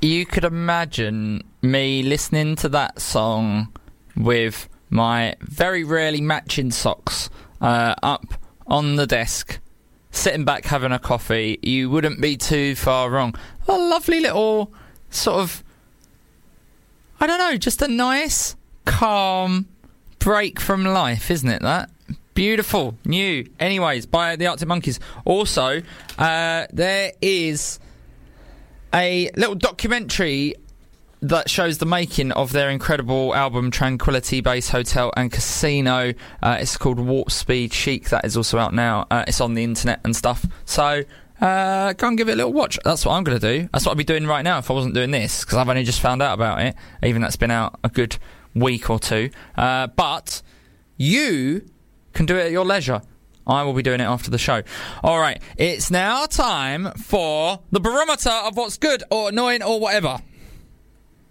you could imagine me listening to that song with my very rarely matching socks up on the desk, sitting back having a coffee. You wouldn't be too far wrong. A lovely little sort of, I don't know, just a nice, calm break from life, isn't it, that? Beautiful, new. Anyways, by the Arctic Monkeys. Also, there is a little documentary that shows the making of their incredible album Tranquility Base Hotel and Casino. It's called Warp Speed Chic. That is also out now. It's on the internet and stuff. So go and give it a little watch. That's what I'm going to do. That's what I'd be doing right now if I wasn't doing this, because I've only just found out about it, even though it's been out a good week or two. But you can do it at your leisure. I will be doing it after the show. Alright, it's now time for the barometer of what's good or annoying or whatever.